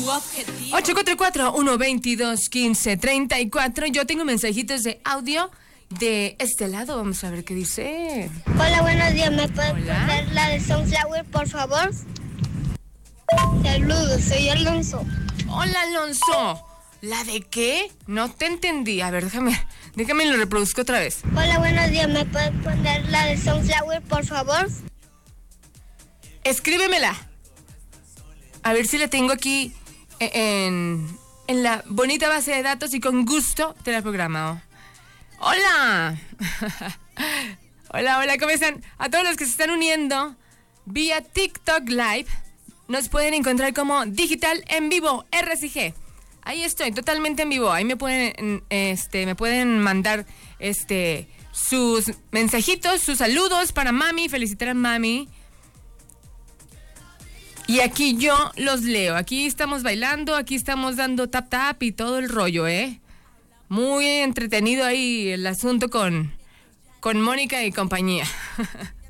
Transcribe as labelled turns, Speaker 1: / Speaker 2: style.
Speaker 1: 844-122-1534. Yo tengo mensajitos de audio de este lado. Vamos a ver qué dice.
Speaker 2: Hola, buenos días. ¿Me puedes poner la de Sunflower, por favor? Saludos, soy Alonso.
Speaker 1: Hola, Alonso. ¿La de qué? No te entendí. A ver, déjame lo reproduzco otra vez.
Speaker 2: Hola, buenos días. ¿Me puedes poner la de Sunflower, por favor?
Speaker 1: Escríbemela. A ver si la tengo aquí en la bonita base de datos y con gusto te la programo. ¡Hola! Hola, ¿cómo están? A todos los que se están uniendo vía TikTok Live, nos pueden encontrar como Digital en Vivo, RCG. Ahí estoy, totalmente en vivo. Ahí me pueden mandar sus mensajitos, sus saludos para mami, felicitar a mami. Y aquí yo los leo. Aquí estamos bailando, aquí estamos dando tap tap y todo el rollo, ¿eh? Muy entretenido ahí el asunto con Mónica y compañía.